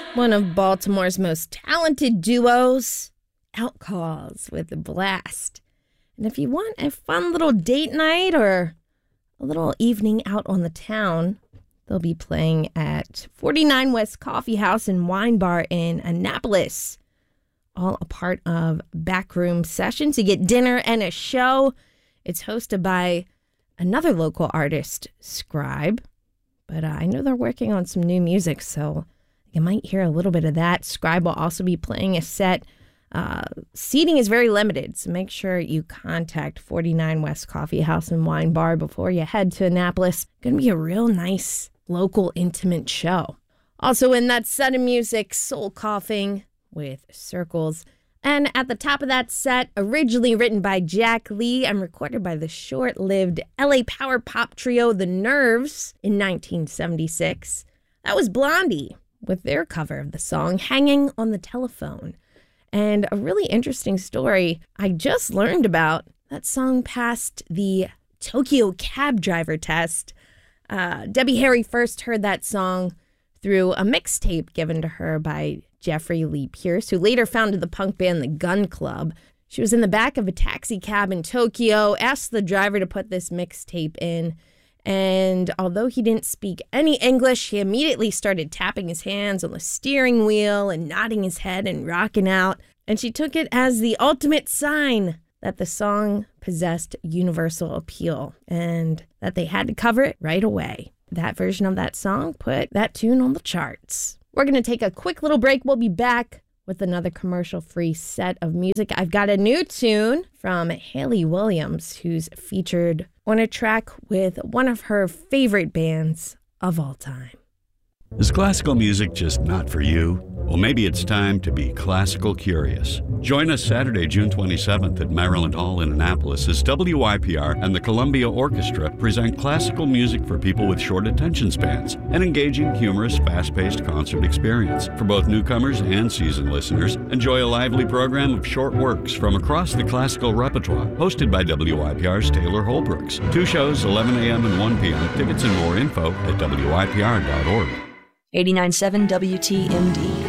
One of Baltimore's most talented duos, Outcaws with a Blast. And if you want a fun little date night or a little evening out on the town, they'll be playing at 49 West Coffee House and Wine Bar in Annapolis. All a part of Backroom Sessions. You get dinner and a show. It's hosted by another local artist, Scribe. But I know they're working on some new music, so you might hear a little bit of that. Scribe will also be playing a set. Seating is very limited, so make sure you contact 49 West Coffee House and Wine Bar before you head to Annapolis. Going to be a real nice, local, intimate show. Also in that set of music, Soul Coughing with Circles. And at the top of that set, originally written by Jack Lee and recorded by the short-lived LA power pop trio The Nerves in 1976, that was Blondie with their cover of the song Hanging on the Telephone. And a really interesting story I just learned about. That song passed the Tokyo cab driver test. Debbie Harry first heard that song through a mixtape given to her by Jeffrey Lee Pierce, who later founded the punk band The Gun Club. She was in the back of a taxi cab in Tokyo, asked the driver to put this mixtape in, and although he didn't speak any English, he immediately started tapping his hands on the steering wheel and nodding his head and rocking out, and she took it as the ultimate sign that the song possessed universal appeal and that they had to cover it right away. That version of that song put that tune on the charts. We're going to take a quick little break. We'll be back with another commercial-free set of music. I've got a new tune from Hayley Williams, who's featured on a track with one of her favorite bands of all time. Is classical music just not for you? Well, maybe it's time to be classical curious. Join us Saturday, June 27th at Maryland Hall in Annapolis as WYPR and the Columbia Orchestra present classical music for people with short attention spans, an engaging, humorous, fast-paced concert experience. For both newcomers and seasoned listeners, enjoy a lively program of short works from across the classical repertoire, hosted by WYPR's Taylor Holbrooks. 2 shows, 11 a.m. and 1 p.m. Tickets and more info at WYPR.org. 89.7 WTMD.